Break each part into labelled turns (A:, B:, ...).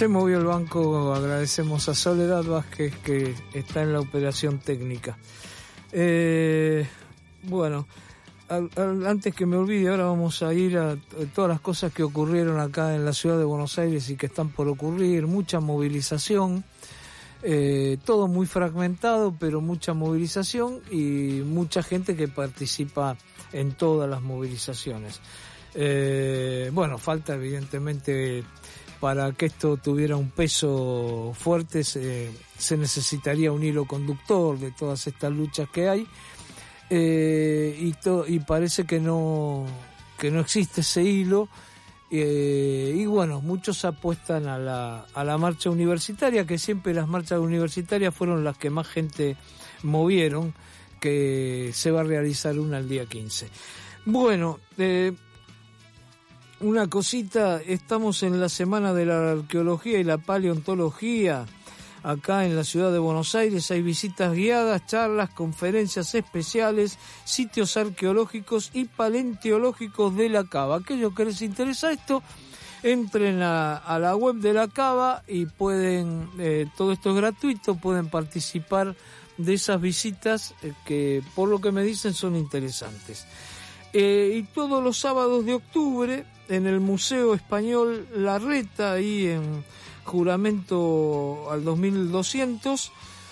A: Se movió el banco, agradecemos a Soledad Vázquez que está en la operación técnica. Bueno, antes que me olvide, ahora vamos a ir a todas las cosas que ocurrieron acá en la ciudad de Buenos Aires y que están por ocurrir, mucha movilización, todo muy fragmentado, pero mucha movilización y mucha gente que participa en todas las movilizaciones. Bueno, falta evidentemente, para que esto tuviera un peso fuerte, se necesitaría un hilo conductor de todas estas luchas que hay, y parece que no existe ese hilo, y bueno, muchos apuestan a la marcha universitaria, que siempre las marchas universitarias fueron las que más gente movieron, que se va a realizar una el día 15. Bueno, una cosita, estamos en la Semana de la Arqueología y la Paleontología. Acá en la ciudad de Buenos Aires hay visitas guiadas, charlas, conferencias especiales, sitios arqueológicos y paleontológicos de la Cava. Aquellos que les interesa esto, entren a la web de la Cava y pueden, todo esto es gratuito, pueden participar de esas visitas que por lo que me dicen son interesantes. Y todos los sábados de octubre en el Museo Español Larreta, ahí en Juramento al 2200,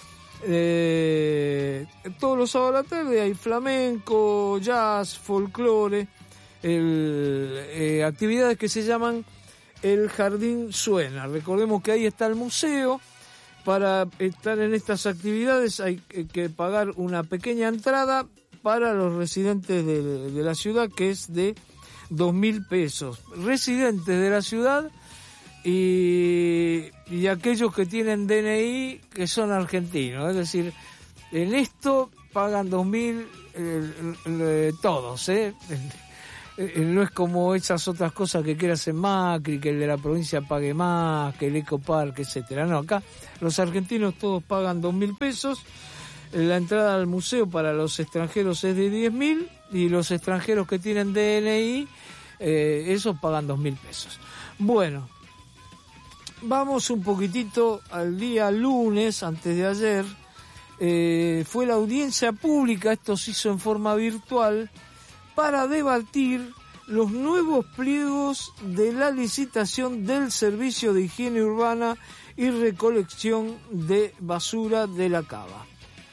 A: todos los sábados a la tarde hay flamenco, jazz, folclore, actividades que se llaman El Jardín Suena. Recordemos que ahí está el museo. Para estar en estas actividades hay que pagar una pequeña entrada para los residentes de la ciudad, que es de 2.000 pesos. Residentes de la ciudad y aquellos que tienen DNI que son argentinos. Es decir, en esto pagan 2.000 todos, no es como esas otras cosas que quiere hacer Macri, que el de la provincia pague más, que el Ecoparque, etcétera. No, acá los argentinos todos pagan 2.000 pesos. La entrada al museo para los extranjeros es de 10.000 y los extranjeros que tienen DNI, esos pagan 2.000 pesos. Bueno, vamos un poquitito al día lunes, antes de ayer. Fue la audiencia pública, esto se hizo en forma virtual, para debatir los nuevos pliegos de la licitación del servicio de higiene urbana y recolección de basura de la Cava.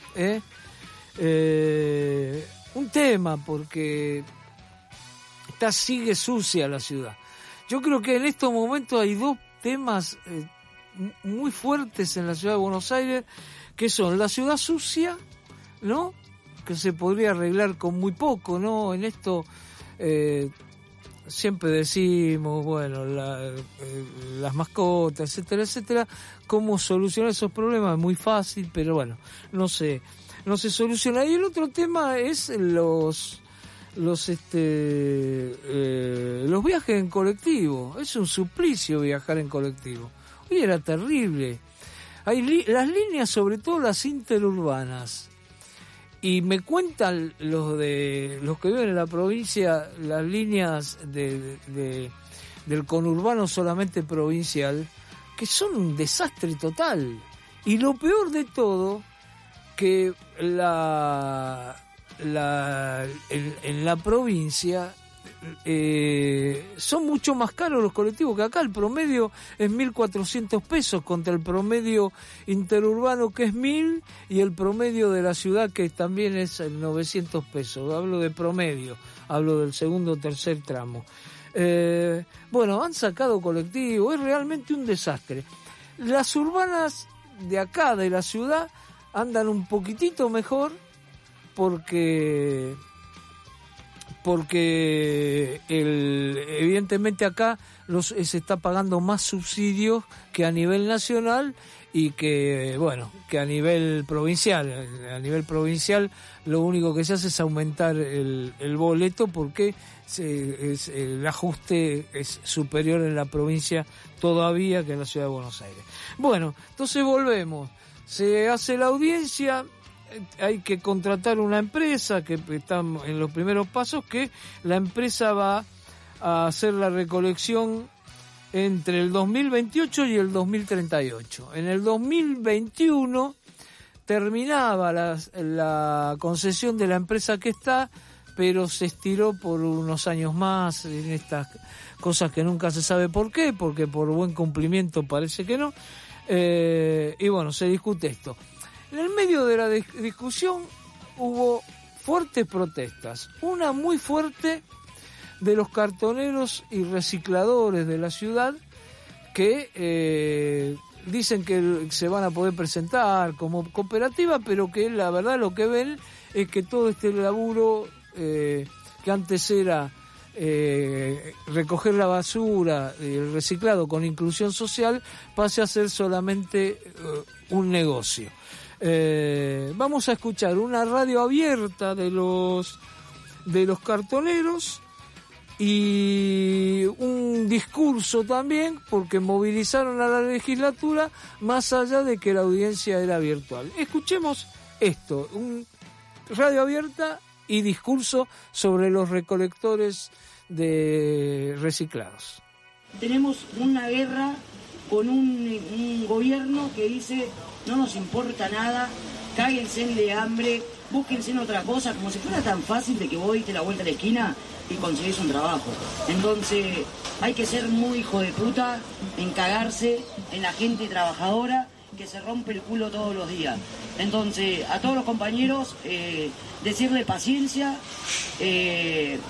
A: Un tema, porque sigue sucia la ciudad. Yo creo que en estos momentos hay dos temas muy fuertes en la ciudad de Buenos Aires, que son la ciudad sucia, ¿no?, que se podría arreglar con muy poco, ¿no? En esto siempre decimos, bueno, las mascotas, etcétera, etcétera, cómo solucionar esos problemas es muy fácil, pero bueno, no se soluciona. Y el otro tema es los viajes en colectivo. Es un suplicio viajar en colectivo. Hoy era terrible. Hay las líneas, sobre todo las interurbanas. Y me cuentan los que viven en la provincia, las líneas del conurbano solamente provincial, que son un desastre total. Y lo peor de todo, que en la provincia son mucho más caros los colectivos que acá. El promedio es 1.400 pesos contra el promedio interurbano, que es 1.000, y el promedio de la ciudad, que también es 900 pesos. Hablo de promedio, hablo del segundo o tercer tramo. Bueno, han sacado colectivos, es realmente un desastre. Las urbanas de acá, de la ciudad, andan un poquitito mejor porque evidentemente acá se está pagando más subsidios que a nivel nacional y que a nivel provincial. A nivel provincial lo único que se hace es aumentar el boleto, porque el ajuste es superior en la provincia todavía que en la ciudad de Buenos Aires. Bueno, entonces volvemos. Se hace la audiencia. Hay que contratar una empresa, que está en los primeros pasos, que la empresa va a hacer la recolección entre el 2028 y el 2038. En el 2021 terminaba la concesión de la empresa que está, pero se estiró por unos años más en estas cosas que nunca se sabe por qué, porque por buen cumplimiento parece que no. Y bueno, se discute esto. En el medio de la discusión hubo fuertes protestas. Una muy fuerte de los cartoneros y recicladores de la ciudad que dicen que se van a poder presentar como cooperativa, pero que la verdad lo que ven es que todo este laburo que antes era recoger la basura y el reciclado con inclusión social pase a ser solamente un negocio. Vamos a escuchar una radio abierta de los cartoneros y un discurso también, porque movilizaron a la legislatura más allá de que la audiencia era virtual. Escuchemos esto, un radio abierta y discurso sobre los recolectores de reciclados.
B: Tenemos una guerra con un gobierno que dice no nos importa nada, cáguense de hambre, búsquense en otra cosa, como si fuera tan fácil de que vos diste la vuelta a la esquina y conseguís un trabajo. Entonces hay que ser muy hijo de puta en cagarse en la gente trabajadora que se rompe el culo todos los días. Entonces a todos los compañeros decirle paciencia y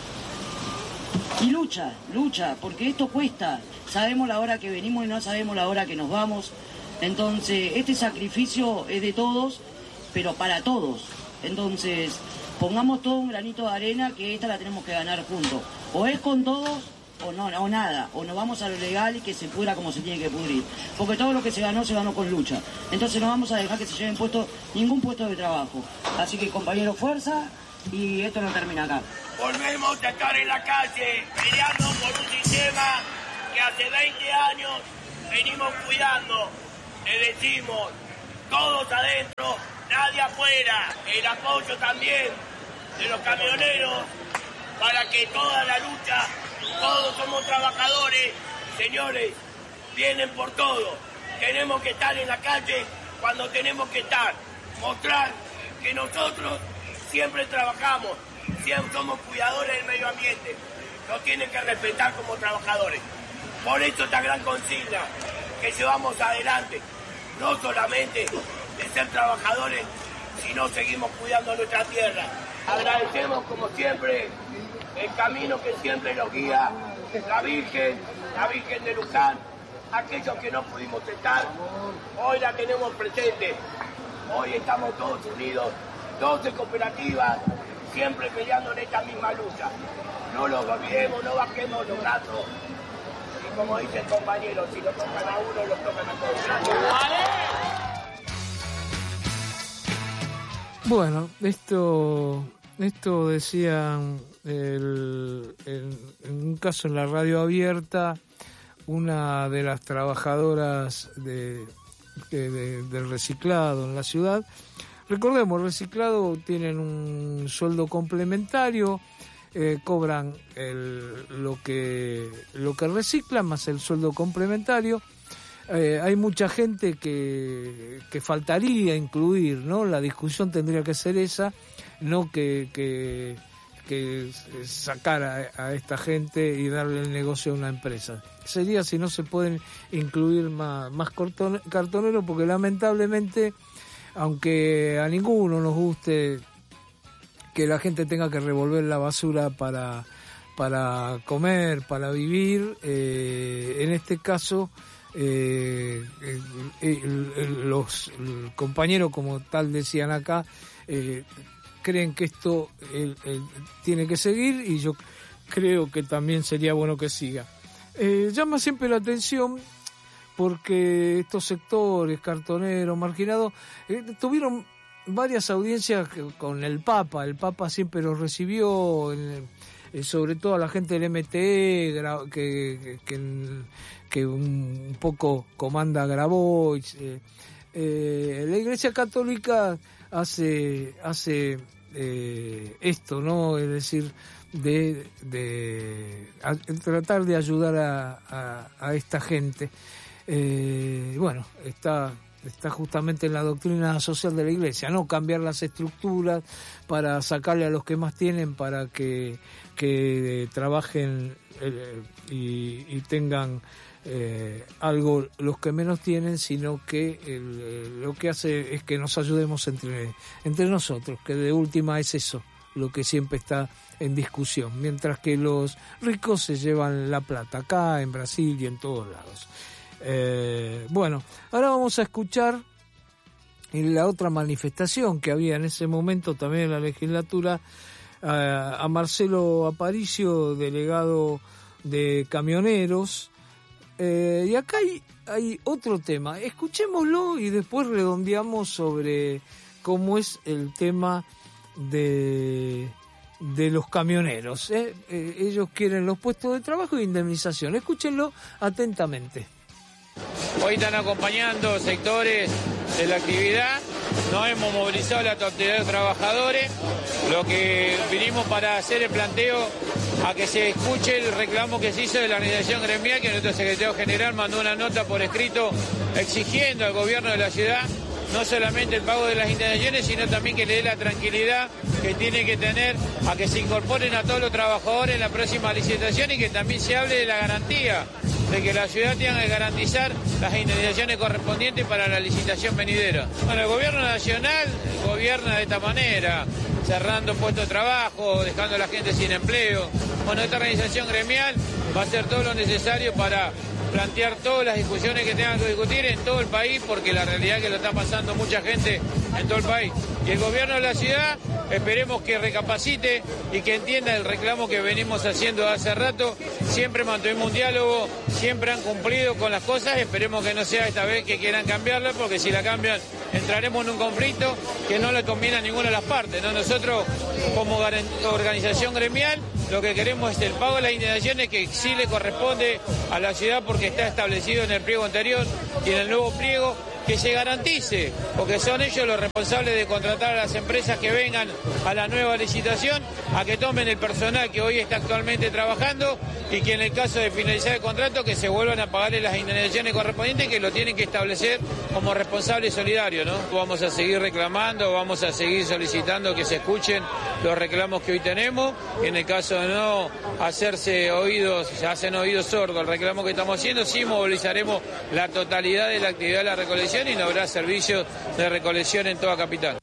B: lucha, porque esto cuesta. Sabemos la hora que venimos y no sabemos la hora que nos vamos. Entonces este sacrificio es de todos, pero para todos. Entonces pongamos todo un granito de arena, que esta la tenemos que ganar juntos. O es con todos o no, o nada. O nos vamos a lo legal y que se pudra como se tiene que pudrir. Porque todo lo que se ganó con lucha. Entonces no vamos a dejar que se lleven ningún puesto de trabajo. Así que compañeros, fuerza, y esto no termina acá.
C: Volvemos a estar en la calle peleando por un sistema que hace 20 años venimos cuidando. Le decimos, todos adentro, nadie afuera. El apoyo también de los camioneros para que toda la lucha, todos somos trabajadores. Señores, vienen por todo. Tenemos que estar en la calle cuando tenemos que estar. Mostrar que nosotros siempre trabajamos, siempre somos cuidadores del medio ambiente. Nos tienen que respetar como trabajadores. Por eso esta gran consigna que llevamos adelante, no solamente de ser trabajadores, sino seguimos cuidando nuestra tierra. Agradecemos como siempre el camino que siempre nos guía la Virgen de Luján. Aquellos que no pudimos estar, hoy la tenemos presente. Hoy estamos todos unidos, 12 cooperativas, siempre peleando en esta misma lucha. No los olvidemos, no bajemos los brazos. Y como dice el compañero, si lo tocan a uno, lo tocan a todos.
A: Bueno, esto decían en un caso en la radio abierta, una de las trabajadoras del reciclado en la ciudad. Recordemos, reciclado tienen un sueldo complementario, cobran lo que reciclan más el sueldo complementario. Hay mucha gente que faltaría incluir, ¿no? La discusión tendría que ser esa, no que sacar a esta gente y darle el negocio a una empresa. Sería si no se pueden incluir más cartoneros, porque lamentablemente, aunque a ninguno nos guste que la gente tenga que revolver la basura para comer, para vivir, en este caso los compañeros, como tal decían acá, creen que esto tiene que seguir, y yo creo que también sería bueno que siga. Llama siempre la atención porque estos sectores, cartoneros, marginados, tuvieron varias audiencias con el Papa. El Papa siempre los recibió, sobre todo a la gente del MTE, que un poco comanda Grabois. La Iglesia Católica hace esto, ¿no? Es decir, de tratar de ayudar a esta gente. Bueno, está justamente en la doctrina social de la Iglesia, no cambiar las estructuras para sacarle a los que más tienen para que trabajen y tengan algo los que menos tienen, sino que lo que hace es que nos ayudemos entre nosotros, que de última es eso lo que siempre está en discusión, mientras que los ricos se llevan la plata acá, en Brasil y en todos lados. Bueno, ahora vamos a escuchar la otra manifestación que había en ese momento también en la legislatura, a Marcelo Aparicio, delegado de camioneros. Y acá hay otro tema, escuchémoslo y después redondeamos sobre cómo es el tema de los camioneros. Ellos quieren los puestos de trabajo e indemnización. Escúchenlo atentamente.
D: Hoy están acompañando sectores de la actividad, nos hemos movilizado la totalidad de trabajadores, lo que vinimos para hacer el planteo a que se escuche el reclamo que se hizo de la organización gremial, que nuestro secretario general mandó una nota por escrito exigiendo al gobierno de la ciudad no solamente el pago de las indemnizaciones, sino también que le dé la tranquilidad que tiene que tener a que se incorporen a todos los trabajadores en la próxima licitación y que también se hable de la garantía, de que la ciudad tenga que garantizar las indemnizaciones correspondientes para la licitación venidera. Bueno, el gobierno nacional gobierna de esta manera, cerrando puestos de trabajo, dejando a la gente sin empleo. Bueno, esta organización gremial va a hacer todo lo necesario para plantear todas las discusiones que tengan que discutir en todo el país, porque la realidad es que lo está pasando mucha gente en todo el país. Y el gobierno de la ciudad, esperemos que recapacite y que entienda el reclamo que venimos haciendo hace rato. Siempre mantuvimos un diálogo, siempre han cumplido con las cosas, esperemos que no sea esta vez que quieran cambiarla, porque si la cambian entraremos en un conflicto que no le conviene a ninguna de las partes, ¿no? Nosotros, como organización gremial, lo que queremos es el pago de las indemnizaciones que sí le corresponde a la ciudad porque está establecido en el pliego anterior y en el nuevo pliego, que se garantice, porque son ellos los responsables de contratar a las empresas que vengan a la nueva licitación, a que tomen el personal que hoy está actualmente trabajando y que en el caso de finalizar el contrato que se vuelvan a pagarle las indemnizaciones correspondientes, que lo tienen que establecer como responsable solidario, ¿no? Vamos a seguir reclamando, vamos a seguir solicitando que se escuchen los reclamos que hoy tenemos, y en el caso de no hacerse oídos, se hacen oídos sordos al reclamo que estamos haciendo, sí movilizaremos la totalidad de la actividad de la recolección y no habrá servicios de recolección en toda Capital.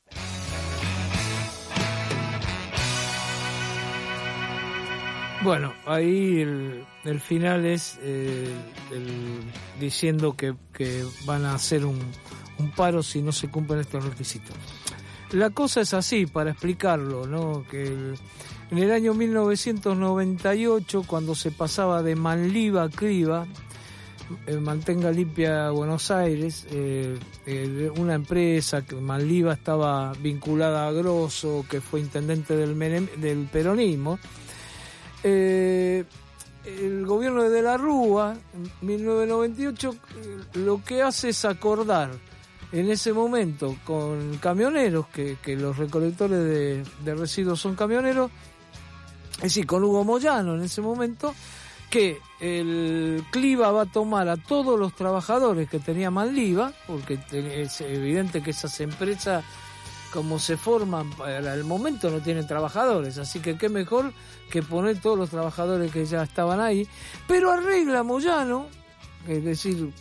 A: Bueno, ahí el final es diciendo que van a hacer un paro si no se cumplen estos requisitos. La cosa es así, para explicarlo, ¿no? Que en el año 1998, cuando se pasaba de Manliva a Criba, Mantenga Limpia Buenos Aires, una empresa que Manliva estaba vinculada a Grosso, que fue intendente del peronismo. El gobierno de la Rúa, en 1998, lo que hace es acordar en ese momento con camioneros, que los recolectores de residuos son camioneros, es decir, con Hugo Moyano en ese momento, que el Cliva va a tomar a todos los trabajadores que tenía Manliva, porque es evidente que esas empresas, como se forman para el momento, no tienen trabajadores, así que qué mejor que poner todos los trabajadores que ya estaban ahí, pero arregla Moyano, es decir,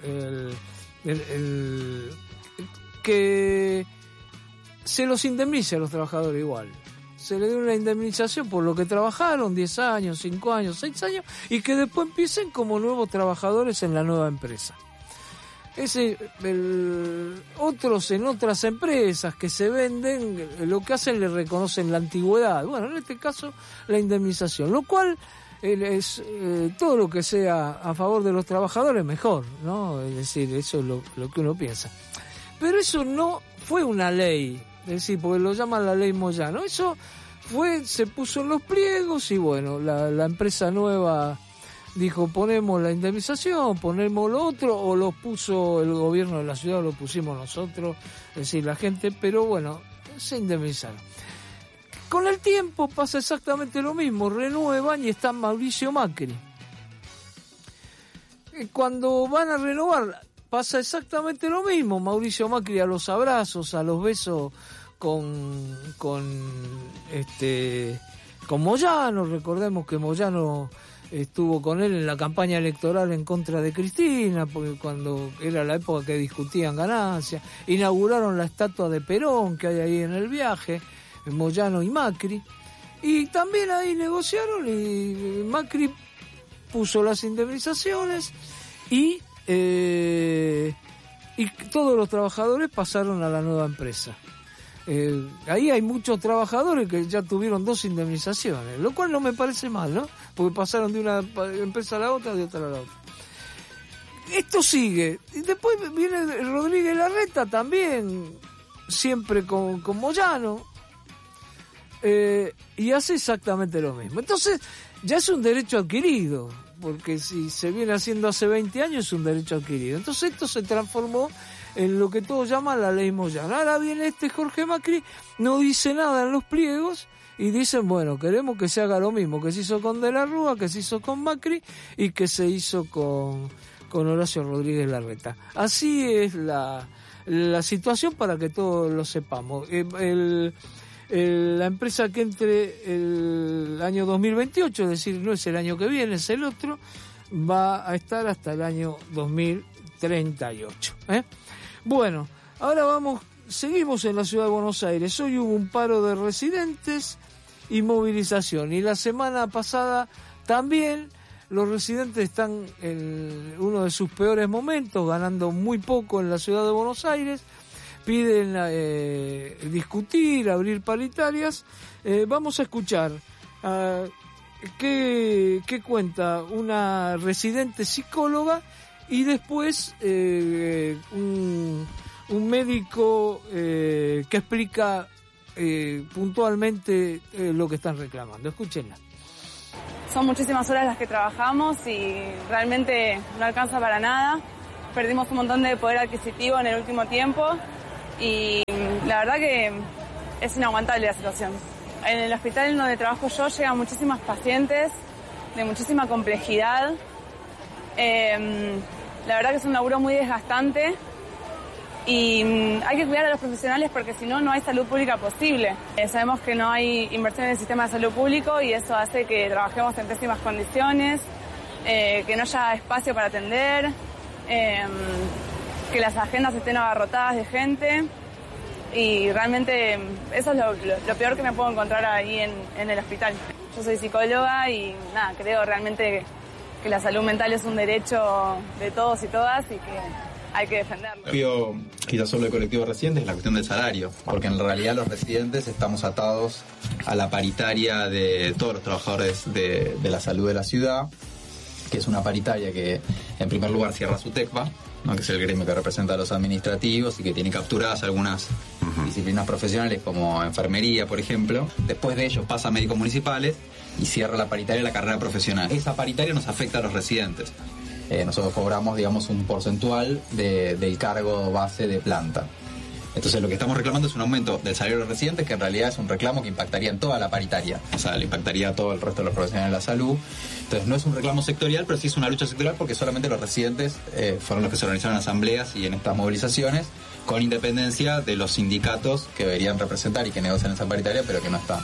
A: que se los indemnice a los trabajadores igual. Se le dé una indemnización por lo que trabajaron, 10 años, 5 años, 6 años, y que después empiecen como nuevos trabajadores en la nueva empresa. Otros en otras empresas que se venden, lo que hacen le reconocen la antigüedad. Bueno, en este caso la indemnización, lo cual es todo lo que sea a favor de los trabajadores mejor, ¿no? Es decir, eso es lo que uno piensa. Pero eso no fue una ley, es decir, porque lo llaman la ley Moyano. Eso se puso en los pliegos y bueno, la empresa nueva dijo, ponemos la indemnización, ponemos lo otro, o lo puso el gobierno de la ciudad o lo pusimos nosotros, es decir, la gente, pero bueno, se indemnizaron. Con el tiempo pasa exactamente lo mismo, renuevan y está Mauricio Macri. Cuando van a renovar pasa exactamente lo mismo, Mauricio Macri a los abrazos, a los besos con Moyano. Recordemos que Moyano estuvo con él en la campaña electoral en contra de Cristina, porque cuando era la época que discutían ganancias, inauguraron la estatua de Perón que hay ahí en el viaje, Moyano y Macri, y también ahí negociaron y Macri puso las indemnizaciones y todos los trabajadores pasaron a la nueva empresa. Ahí hay muchos trabajadores que ya tuvieron 2 indemnizaciones, lo cual no me parece mal, ¿no? Porque pasaron de una empresa a la otra, de otra a la otra. Esto sigue. Y después viene Rodríguez Larreta también, siempre con Moyano, y hace exactamente lo mismo. Entonces, ya es un derecho adquirido, porque si se viene haciendo hace 20 años es un derecho adquirido. Entonces esto se transformó en lo que todos llaman la ley Moyano. Ahora viene Jorge Macri, no dice nada en los pliegos y dicen, bueno, queremos que se haga lo mismo que se hizo con De la Rúa, que se hizo con Macri y que se hizo con Horacio Rodríguez Larreta. Así es la situación, para que todos lo sepamos. La empresa que entre el año 2028, es decir, no es el año que viene, es el otro, va a estar hasta el año 2038. Bueno, ahora seguimos en la ciudad de Buenos Aires. Hoy hubo un paro de residentes y movilización, y la semana pasada también. Los residentes están en uno de sus peores momentos, ganando muy poco en la ciudad de Buenos Aires. Piden discutir, abrir paritarias. Vamos a escuchar qué cuenta una residente psicóloga y después un médico que explica puntualmente lo que están reclamando. Escúchenla.
E: Son muchísimas horas las que trabajamos y realmente no alcanza para nada. Perdimos un montón de poder adquisitivo en el último tiempo y la verdad que es inaguantable la situación. En el hospital donde trabajo yo llegan muchísimas pacientes de muchísima complejidad. La verdad que es un laburo muy desgastante y hay que cuidar a los profesionales porque si no, no hay salud pública posible. Sabemos que no hay inversión en el sistema de salud público y eso hace que trabajemos en pésimas condiciones, que no haya espacio para atender, que las agendas estén abarrotadas de gente y realmente eso es lo peor que me puedo encontrar ahí en el hospital. Yo soy psicóloga y nada, creo realmente que la salud mental es un derecho de todos y todas y que hay que defenderlo.
F: Quizás solo el colectivo de residentes es la cuestión del salario, porque en realidad los residentes estamos atados a la paritaria de todos los trabajadores de la salud de la ciudad, que es una paritaria que en primer lugar cierra su TECPA, ¿no? Que es el gremio que representa a los administrativos y que tiene capturadas algunas disciplinas profesionales como enfermería, por ejemplo. Después de ellos pasa a médicos municipales y cierra la paritaria de la carrera profesional. Esa paritaria nos afecta a los residentes. Nosotros cobramos, digamos, un porcentual del cargo base de planta. Entonces lo que estamos reclamando es un aumento del salario de los residentes, que en realidad es un reclamo que impactaría en toda la paritaria, o sea, le impactaría a todo el resto de los profesionales de la salud. Entonces no es un reclamo sectorial, pero sí es una lucha sectorial porque solamente los residentes fueron los que se organizaron en asambleas y en estas movilizaciones, con independencia de los sindicatos que deberían representar y que negocian esa paritaria, pero que no están.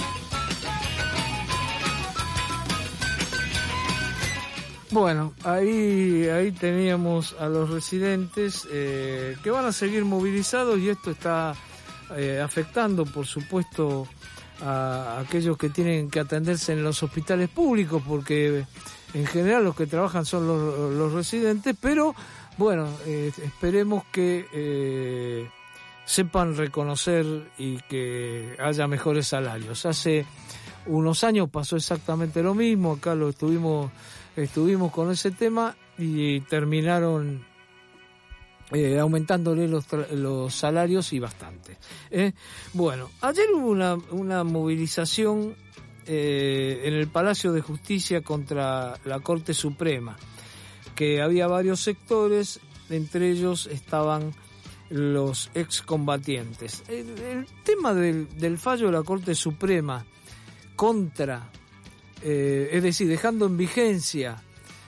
A: Bueno, ahí teníamos a los residentes que van a seguir movilizados y esto está afectando, por supuesto, a aquellos que tienen que atenderse en los hospitales públicos, porque en general los que trabajan son los residentes, pero bueno, esperemos que sepan reconocer y que haya mejores salarios. Hace unos años pasó exactamente lo mismo, acá lo estuvimos con ese tema y terminaron aumentándole los salarios y bastante. Bueno, ayer hubo una movilización en el Palacio de Justicia contra la Corte Suprema, que había varios sectores, entre ellos estaban los excombatientes. El tema del fallo de la Corte Suprema contra, es decir, dejando en vigencia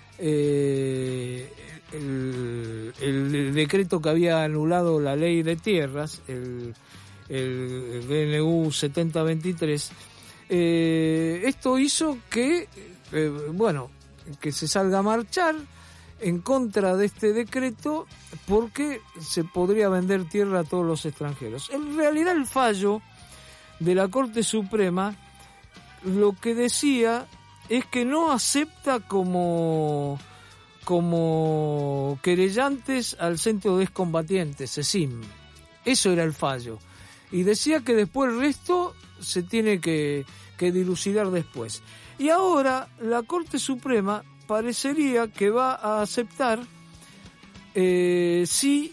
A: el decreto que había anulado la ley de tierras, el DNU 7023, esto hizo que, que se salga a marchar en contra de este decreto porque se podría vender tierra a todos los extranjeros. En realidad el fallo de la Corte Suprema lo que decía es que no acepta como querellantes al Centro de Excombatientes, CECIM. Eso era el fallo. Y decía que después el resto se tiene que dilucidar después. Y ahora la Corte Suprema parecería que va a aceptar si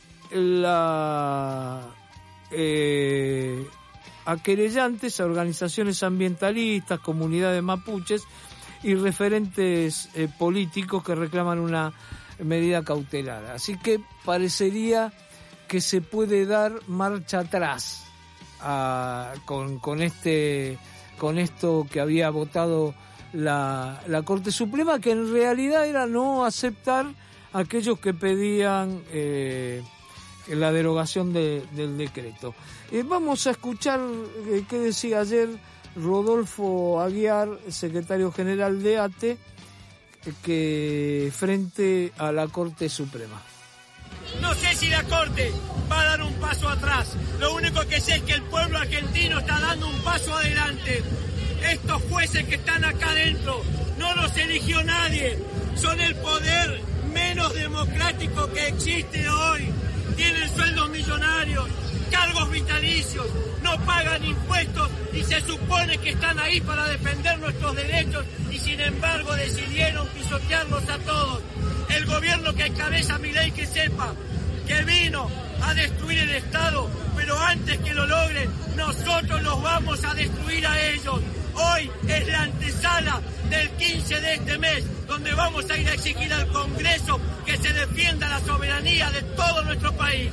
A: a querellantes, a organizaciones ambientalistas, comunidades mapuches y referentes políticos que reclaman una medida cautelar. Así que parecería que se puede dar marcha atrás con esto que había votado la Corte Suprema, que en realidad era no aceptar a aquellos que pedían la derogación del decreto. Vamos a escuchar qué decía ayer Rodolfo Aguiar, secretario general de ATE, que frente a la Corte Suprema.
C: No sé si la Corte va a dar un paso atrás. Lo único que sé es que el pueblo argentino está dando un paso adelante. Estos jueces que están acá adentro no los eligió nadie. Son el poder menos democrático que existe hoy. Tienen sueldos millonarios, cargos vitalicios, no pagan impuestos y se supone que están ahí para defender nuestros derechos y sin embargo decidieron pisotearlos a todos. El gobierno que encabeza Milei que sepa que vino a destruir el Estado, pero antes que lo logren, nosotros los vamos a destruir a ellos. Hoy es la antesala del 15 de este mes, donde vamos a ir a exigir al Congreso que se defienda la soberanía de todo nuestro país.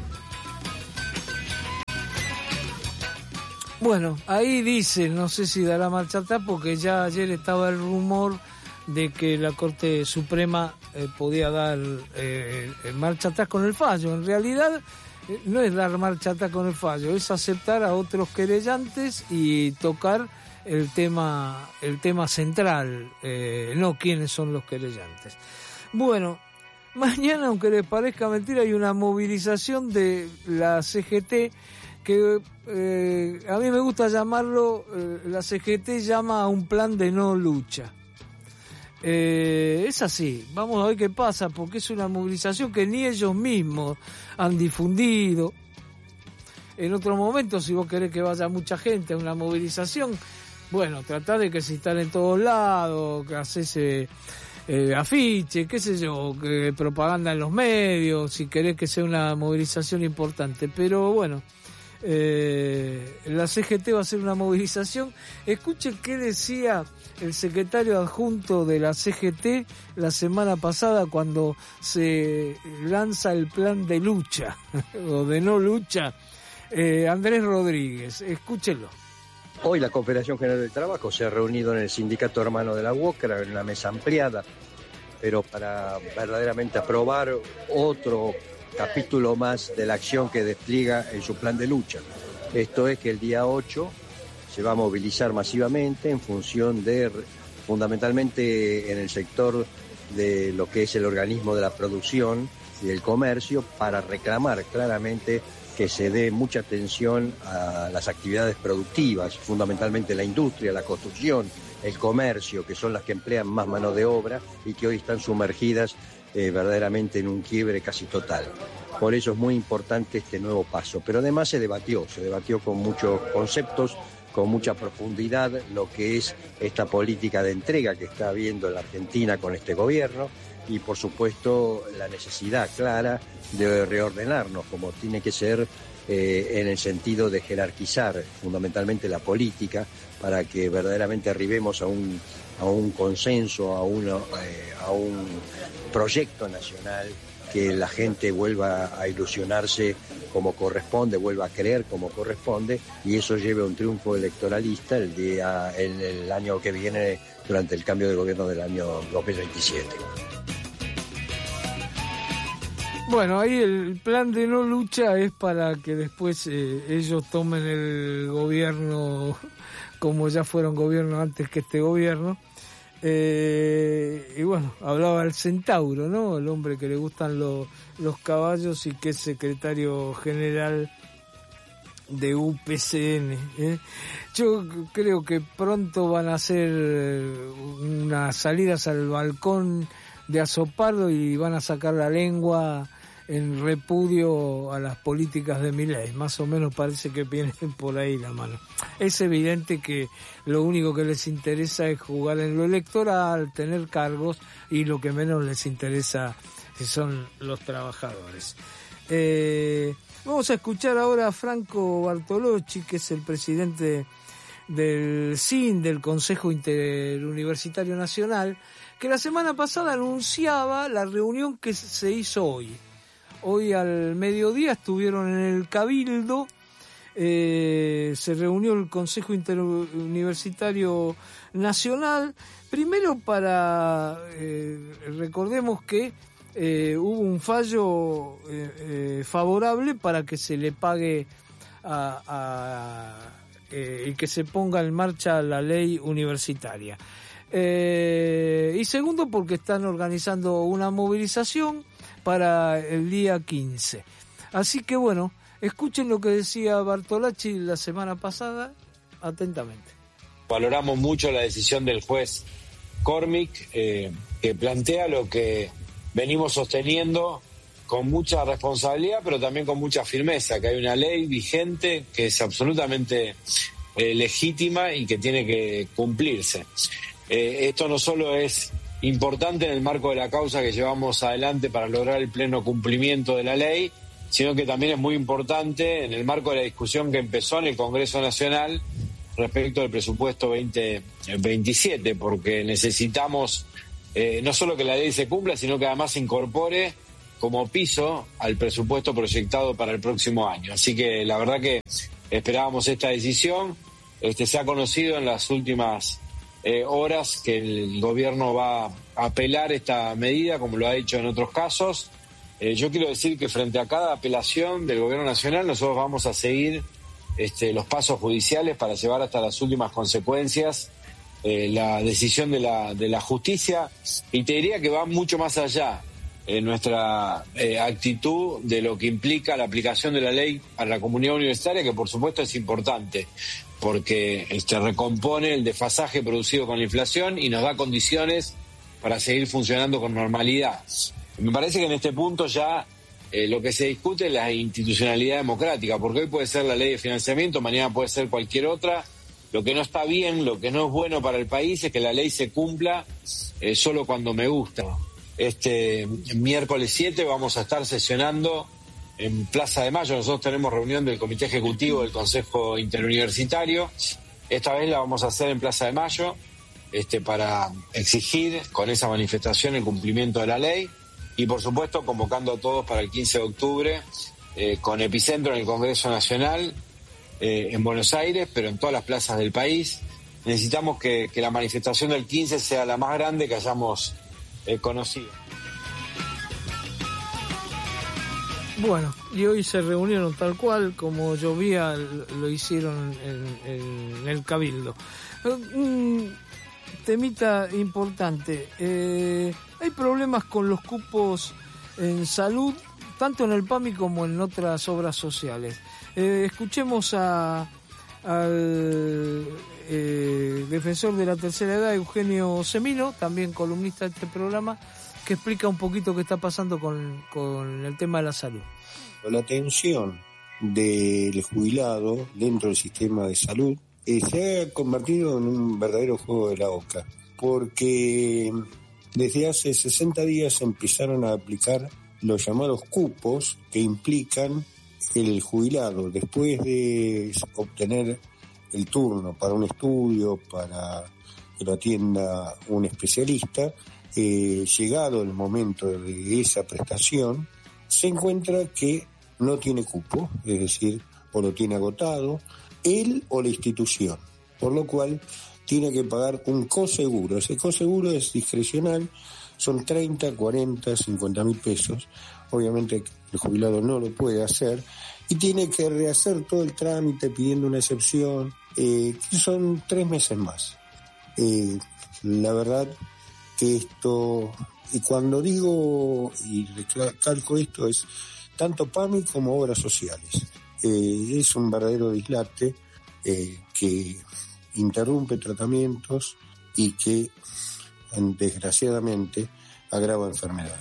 A: Bueno, ahí dice, no sé si dará marcha atrás, porque ya ayer estaba el rumor de que la Corte Suprema podía dar marcha atrás con el fallo. En realidad no es dar marcha atrás con el fallo, es aceptar a otros querellantes y tocar el tema central, no quiénes son los querellantes. Bueno, mañana, aunque les parezca mentira, hay una movilización de la CGT que a mí me gusta llamarlo, la CGT llama a un plan de no lucha. Es así, vamos a ver qué pasa, porque es una movilización que ni ellos mismos han difundido. En otro momento, si vos querés que vaya mucha gente a una movilización, bueno, tratá de que se instale en todos lados, que haces afiche, qué sé yo, que propaganda en los medios, si querés que sea una movilización importante. Pero bueno, la CGT va a hacer una movilización. Escuchen qué decía el secretario adjunto de la CGT la semana pasada cuando se lanza el plan de lucha o de no lucha, Andrés Rodríguez. Escúchenlo.
G: Hoy la Confederación General del Trabajo se ha reunido en el sindicato hermano de la UOCRA en una mesa ampliada, pero para verdaderamente aprobar otro capítulo más de la acción que despliega en su plan de lucha. Esto es que el día 8 se va a movilizar masivamente en función de, fundamentalmente en el sector de lo que es el organismo de la producción y del comercio, para reclamar claramente que se dé mucha atención a las actividades productivas, fundamentalmente la industria, la construcción, el comercio, que son las que emplean más mano de obra y que hoy están sumergidas verdaderamente en un quiebre casi total. Por eso es muy importante este nuevo paso. Pero además se debatió con muchos conceptos, con mucha profundidad, lo que es esta política de entrega que está habiendo en la Argentina con este gobierno y, por supuesto, la necesidad clara de reordenarnos, como tiene que ser en el sentido de jerarquizar fundamentalmente la política para que verdaderamente arribemos a un consenso, a un proyecto nacional, que la gente vuelva a ilusionarse como corresponde, vuelva a creer como corresponde, y eso lleve a un triunfo electoralista en el año que viene, durante el cambio de gobierno del año 2027.
A: Bueno, ahí el plan de no lucha es para que después ellos tomen el gobierno como ya fueron gobierno antes que este gobierno. Y bueno, hablaba el Centauro, ¿no? El hombre que le gustan los caballos y que es secretario general de UPCN. Yo creo que pronto van a hacer unas salidas al balcón de Azopardo y van a sacar la lengua en repudio a las políticas de Milei. Más o menos parece que vienen por ahí la mano. Es evidente que lo único que les interesa es jugar en lo electoral, tener cargos, y lo que menos les interesa son los trabajadores. Vamos a escuchar ahora a Franco Bartolocci, que es el presidente del CIN, del Consejo Interuniversitario Nacional, que la semana pasada anunciaba la reunión que se hizo hoy. Hoy al mediodía estuvieron en el Cabildo, se reunió el Consejo Interuniversitario Nacional, primero para, recordemos que hubo un fallo favorable para que se le pague y que se ponga en marcha la ley universitaria. Y segundo, porque están organizando una movilización para el día 15. Así que bueno, escuchen lo que decía Bartolacci la semana pasada atentamente.
H: Valoramos mucho la decisión del juez Cormick, que plantea lo que venimos sosteniendo con mucha responsabilidad, pero también con mucha firmeza, que hay una ley vigente que es absolutamente legítima y que tiene que cumplirse. Esto no solo es importante en el marco de la causa que llevamos adelante para lograr el pleno cumplimiento de la ley, sino que también es muy importante en el marco de la discusión que empezó en el Congreso Nacional respecto del presupuesto 2027, porque necesitamos no solo que la ley se cumpla, sino que además se incorpore como piso al presupuesto proyectado para el próximo año. Así que la verdad que esperábamos esta decisión. Se ha conocido en las últimas horas que el gobierno va a apelar esta medida, como lo ha hecho en otros casos. Yo quiero decir que frente a cada apelación del gobierno nacional nosotros vamos a seguir los pasos judiciales para llevar hasta las últimas consecuencias la decisión de la justicia, y te diría que va mucho más allá nuestra actitud de lo que implica la aplicación de la ley para la comunidad universitaria, que por supuesto es importante porque recompone el desfasaje producido con la inflación y nos da condiciones para seguir funcionando con normalidad. Me parece que en este punto ya lo que se discute es la institucionalidad democrática, porque hoy puede ser la ley de financiamiento, mañana puede ser cualquier otra. Lo que no está bien, lo que no es bueno para el país es que la ley se cumpla solo cuando me gusta. Miércoles 7 vamos a estar sesionando en Plaza de Mayo. Nosotros tenemos reunión del Comité Ejecutivo del Consejo Interuniversitario. Esta vez la vamos a hacer en Plaza de Mayo para exigir con esa manifestación el cumplimiento de la ley y, por supuesto, convocando a todos para el 15 de octubre con epicentro en el Congreso Nacional, en Buenos Aires, pero en todas las plazas del país. Necesitamos que la manifestación del 15 sea la más grande que hayamos conocido.
A: Bueno, y hoy se reunieron tal cual como llovía, lo hicieron en el Cabildo. Un temita importante, hay problemas con los cupos en salud, tanto en el PAMI como en otras obras sociales. Escuchemos al defensor de la tercera edad, Eugenio Semino, también columnista de este programa, que explica un poquito qué está pasando con el tema de la salud.
I: La atención del jubilado dentro del sistema de salud se ha convertido en un verdadero juego de la oca, porque desde hace 60 días empezaron a aplicar los llamados cupos, que implican el jubilado, después de obtener el turno para un estudio, para que lo atienda un especialista. Llegado el momento de esa prestación, se encuentra que no tiene cupo, es decir, o lo tiene agotado, él o la institución, por lo cual tiene que pagar un coseguro. Ese coseguro es discrecional, son 30, 40, 50 mil pesos. Obviamente el jubilado no lo puede hacer y tiene que rehacer todo el trámite pidiendo una excepción, que son 3 meses más. La verdad que esto, y cuando digo y recalco esto, es tanto PAMI como obras sociales. Es un verdadero dislate que interrumpe tratamientos y que desgraciadamente agrava enfermedades.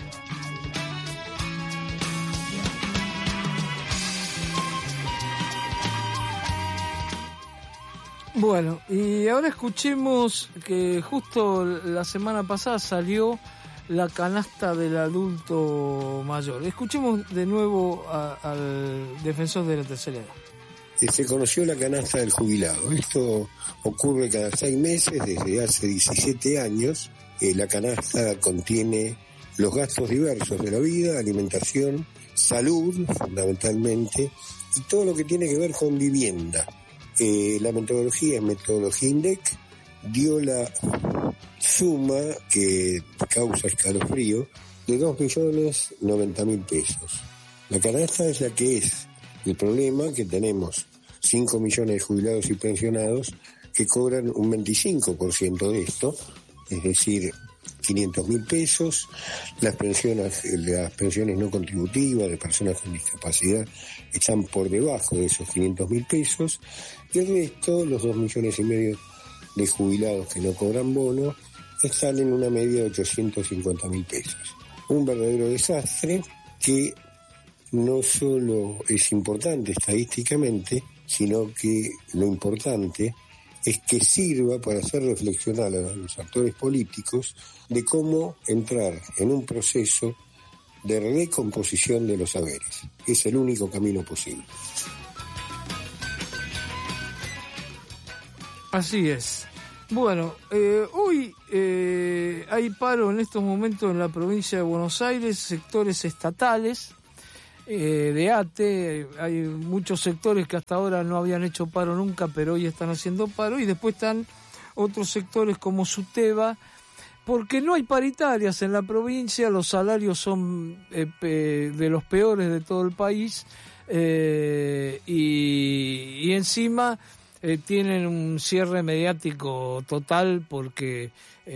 A: Bueno, y ahora escuchemos que justo la semana pasada salió la canasta del adulto mayor. Escuchemos de nuevo al defensor de la tercera edad.
I: Se conoció la canasta del jubilado. Esto ocurre cada 6 meses desde hace 17 años. La canasta contiene los gastos diversos de la vida, alimentación, salud, fundamentalmente, y todo lo que tiene que ver con vivienda. La metodología es metodología INDEC, dio la suma que causa escalofrío de 2.090.000 pesos. La canasta es la que es. El problema que tenemos 5 millones de jubilados y pensionados que cobran un 25% de esto, es decir, 500.000 pesos. Las pensiones no contributivas de personas con discapacidad están por debajo de esos 500.000 pesos, y el resto, los 2,5 millones de jubilados que no cobran bono, están en una media de 850.000 pesos. Un verdadero desastre que no solo es importante estadísticamente, sino que lo importante es que sirva para hacer reflexionar a los actores políticos de cómo entrar en un proceso de recomposición de los saberes. Es el único camino posible.
A: Así es. Bueno, hoy hay paro en estos momentos en la provincia de Buenos Aires, sectores estatales de ATE. Hay muchos sectores que hasta ahora no habían hecho paro nunca, pero hoy están haciendo paro, y después están otros sectores como SUTEBA, porque no hay paritarias en la provincia, los salarios son de los peores de todo el país, y encima tienen un cierre mediático total, porque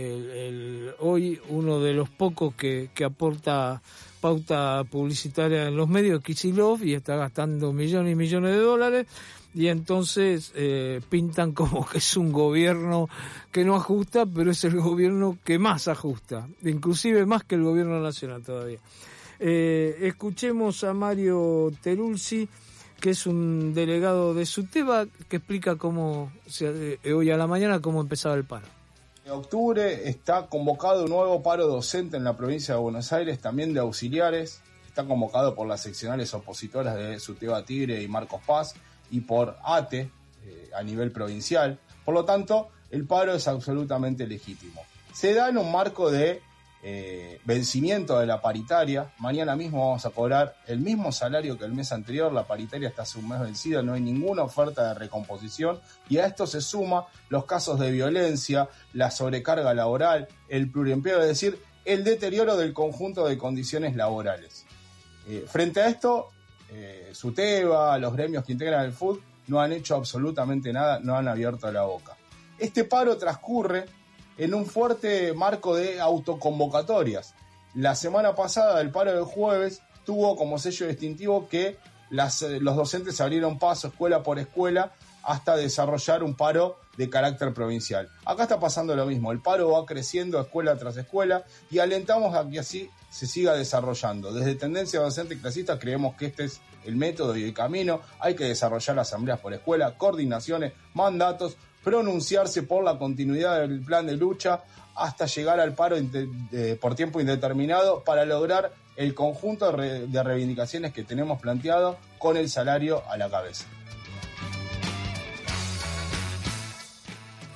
A: hoy uno de los pocos que aporta pauta publicitaria en los medios, Kicillof, y está gastando millones y millones de dólares, y entonces pintan como que es un gobierno que no ajusta, pero es el gobierno que más ajusta, inclusive más que el gobierno nacional todavía. Escuchemos a Mario Terulzi, que es un delegado de SUTEBA, que explica cómo hoy a la mañana cómo empezaba el paro.
J: En octubre está convocado un nuevo paro docente en la provincia de Buenos Aires, también de auxiliares. Está convocado por las seccionales opositoras de SUTEBA Tigre y Marcos Paz y por ATE a nivel provincial. Por lo tanto, el paro es absolutamente legítimo. Se da en un marco de vencimiento de la paritaria. Mañana mismo vamos a cobrar el mismo salario que el mes anterior. La paritaria está hace un mes vencida, no hay ninguna oferta de recomposición, y a esto se suma los casos de violencia, la sobrecarga laboral, el pluriempleo, es decir, el deterioro del conjunto de condiciones laborales. Frente a esto, SUTEBA, los gremios que integran el FUT no han hecho absolutamente nada, no han abierto la boca. Este paro transcurre en un fuerte marco de autoconvocatorias. La semana pasada, el paro del jueves, tuvo como sello distintivo que los docentes abrieron paso escuela por escuela hasta desarrollar un paro de carácter provincial. Acá está pasando lo mismo, el paro va creciendo escuela tras escuela y alentamos a que así se siga desarrollando. Desde Tendencia Docente Clasista creemos que este es el método y el camino. Hay que desarrollar asambleas por escuela, coordinaciones, mandatos, pronunciarse por la continuidad del plan de lucha hasta llegar al paro por tiempo indeterminado para lograr el conjunto de reivindicaciones que tenemos planteado con el salario a la cabeza.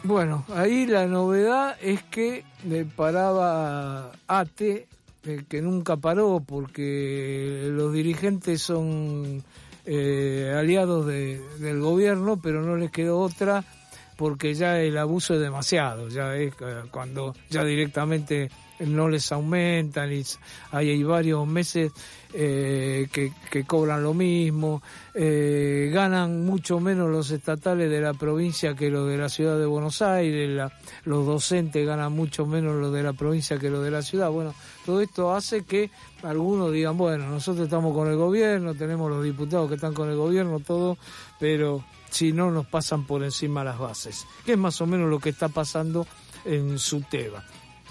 A: Bueno, ahí la novedad es que paraba ATE, que nunca paró porque los dirigentes son aliados del gobierno, pero no les quedó otra porque ya el abuso es demasiado, ya es cuando ya directamente no les aumentan y hay varios meses que cobran lo mismo, ganan mucho menos los estatales de la provincia que los de la ciudad de Buenos Aires, los docentes ganan mucho menos los de la provincia que los de la ciudad. Bueno, todo esto hace que algunos digan, bueno, nosotros estamos con el gobierno, tenemos los diputados que están con el gobierno, todo, pero si no nos pasan por encima las bases, que es más o menos lo que está pasando en Suteba.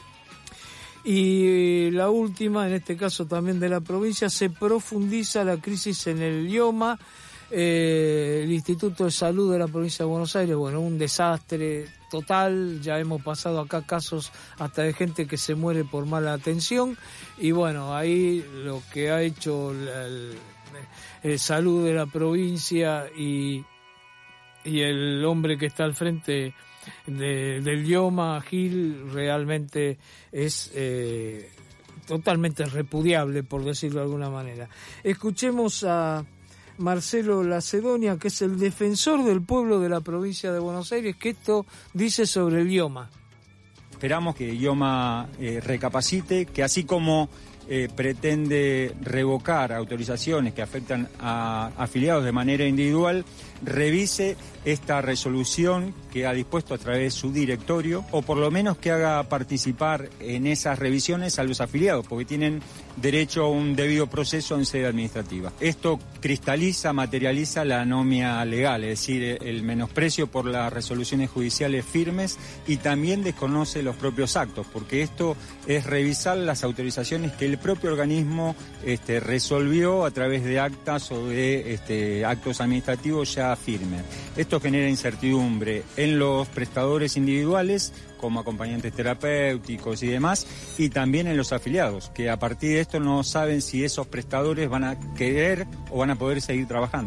A: Y la última, en este caso también de la provincia, se profundiza la crisis en el IOMA, el Instituto de Salud de la provincia de Buenos Aires, bueno, un desastre total, ya hemos pasado acá casos hasta de gente que se muere por mala atención, y bueno, ahí lo que ha hecho el Salud de la provincia y el hombre que está al frente del IOMA, Gil, realmente es totalmente repudiable, por decirlo de alguna manera. Escuchemos a Marcelo Lacedonia, que es el defensor del pueblo de la provincia de Buenos Aires, que esto dice sobre el IOMA.
K: Esperamos que IOMA recapacite, que así como pretende revocar autorizaciones que afectan a afiliados de manera individual, revise esta resolución que ha dispuesto a través de su directorio, o por lo menos que haga participar en esas revisiones a los afiliados, porque tienen derecho a un debido proceso en sede administrativa. Esto cristaliza, materializa la anomia legal, es decir, el menosprecio por las resoluciones judiciales firmes, y también desconoce los propios actos, porque esto es revisar las autorizaciones que el propio organismo resolvió a través de actas o de actos administrativos ya firmes. Esto genera incertidumbre en los prestadores individuales, como acompañantes terapéuticos y demás, y también en los afiliados, que a partir de esto no saben si esos prestadores van a querer o van a poder seguir trabajando.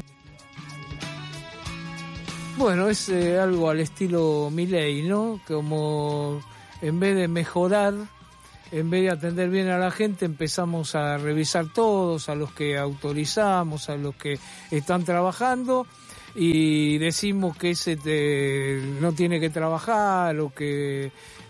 A: Bueno, es algo al estilo Milei, ¿no? Como en vez de mejorar, en vez de atender bien a la gente, empezamos a revisar todos, a los que autorizamos, a los que están trabajando, y decimos que ese no tiene que trabajar o que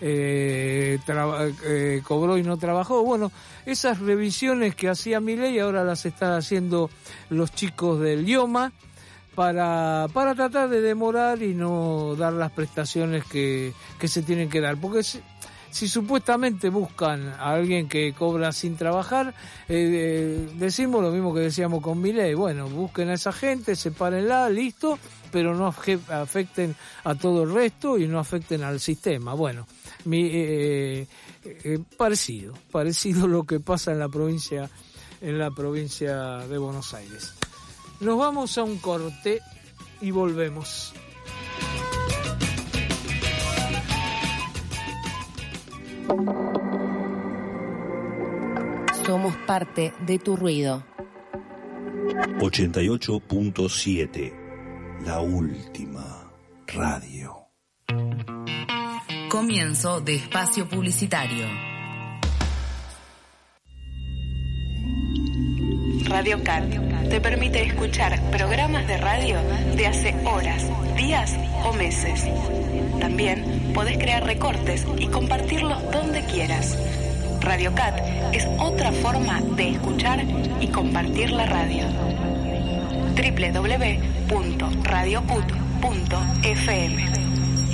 A: cobró y no trabajó. Bueno, esas revisiones que hacía Milei ahora las están haciendo los chicos del IOMA para tratar de demorar y no dar las prestaciones que se tienen que dar, porque si supuestamente buscan a alguien que cobra sin trabajar, decimos lo mismo que decíamos con Milei. Bueno, busquen a esa gente, sepárenla, listo, pero no afecten a todo el resto y no afecten al sistema. Bueno, parecido lo que pasa en la provincia de Buenos Aires. Nos vamos a un corte y volvemos.
L: Somos parte de tu ruido.
M: 88.7, la última radio.
L: Comienzo de espacio publicitario.
N: Radio Cat te permite escuchar programas de radio de hace horas, días o meses. También podés crear recortes y compartirlos donde quieras. Radio Cat es otra forma de escuchar y compartir la radio. www.radiocut.fm.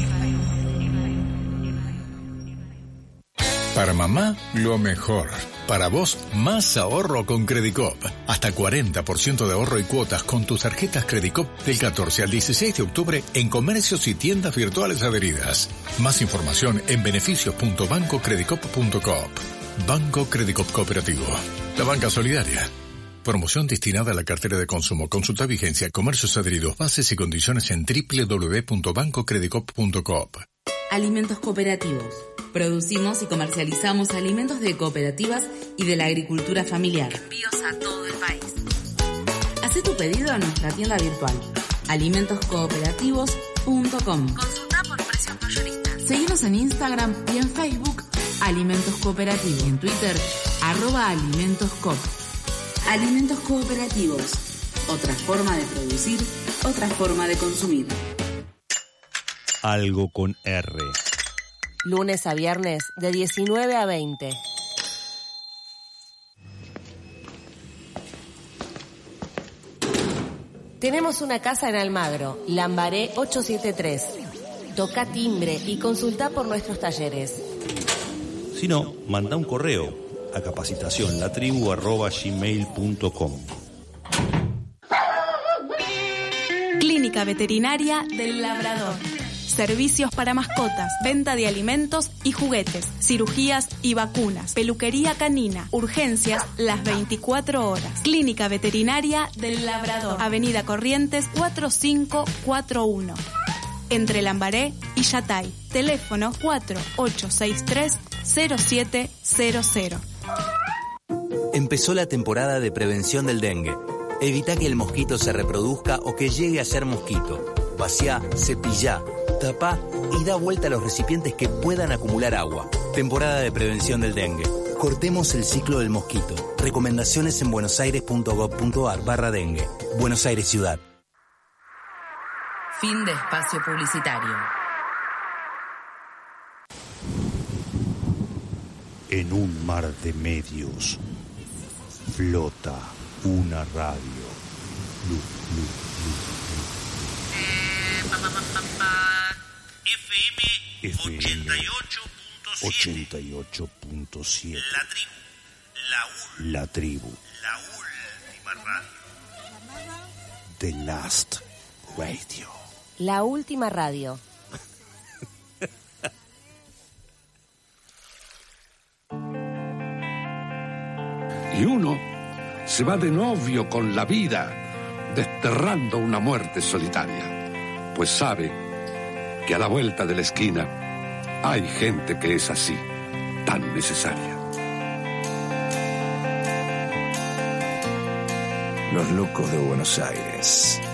O: Para mamá, lo mejor. Para vos, más ahorro con Credicop. Hasta 40% de ahorro y cuotas con tus tarjetas Credicop del 14 al 16 de octubre en comercios y tiendas virtuales adheridas. Más información en beneficios.bancocredicop.coop. Banco Credicop Cooperativo. La banca solidaria. Promoción destinada a la cartera de consumo. Consulta vigencia, comercios adheridos, bases y condiciones en www.bancocredicop.coop.
L: Alimentos cooperativos. Producimos y comercializamos alimentos de cooperativas y de la agricultura familiar. Envíos a todo el país. Haz tu pedido en nuestra tienda virtual alimentoscooperativos.com. Consulta por precios mayoristas. Seguinos en Instagram y en Facebook Alimentos Cooperativos y en Twitter @alimentoscoop. Alimentos Cooperativos. Otra forma de producir, otra forma de consumir.
M: Algo con R.
P: Lunes a viernes de 19 a 20. Tenemos una casa en Almagro, Lambaré 873. Toca timbre y consulta por nuestros talleres.
M: Si no, manda un correo a capacitacionlatribu@gmail.com.
Q: Clínica Veterinaria del Labrador. Servicios para mascotas, venta de alimentos y juguetes, cirugías y vacunas, peluquería canina, urgencias las 24 horas. Clínica Veterinaria del Labrador, Avenida Corrientes 4541. Entre Lambaré y Yatay. Teléfono 4863-0700.
R: Empezó la temporada de prevención del dengue. Evita que el mosquito se reproduzca o que llegue a ser mosquito. Vaciá, cepillá, tapá y da vuelta a los recipientes que puedan acumular agua. Temporada de prevención del dengue. Cortemos el ciclo del mosquito. Recomendaciones en buenosaires.gov.ar/dengue. Buenos Aires Ciudad.
L: Fin de espacio publicitario.
M: En un mar de medios flota una radio. FM 88.7. La tribu. La última radio. The Last Radio.
P: La última radio.
S: Y uno se va de novio con la vida, desterrando una muerte solitaria, pues sabe que a la vuelta de la esquina hay gente que es así, tan necesaria.
T: Los locos de Buenos Aires.